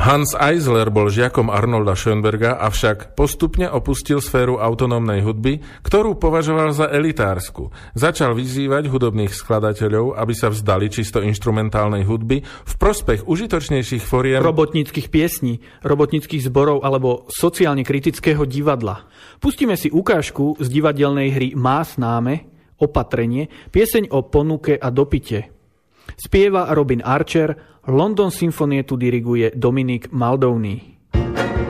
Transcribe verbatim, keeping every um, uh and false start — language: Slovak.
Hans Eisler bol žiakom Arnolda Schönberga, avšak postupne opustil sféru autonómnej hudby, ktorú považoval za elitársku. Začal vyzývať hudobných skladateľov, aby sa vzdali čisto inštrumentálnej hudby v prospech užitočnejších foriem robotníckych piesní, robotníckych zborov alebo sociálne kritického divadla. Pustíme si ukážku z divadelnej hry Más náme, Opatrenie, pieseň o ponuke a dopite. Spieva Robin Archer, London Symfonietu diriguje Dominik Muldowney.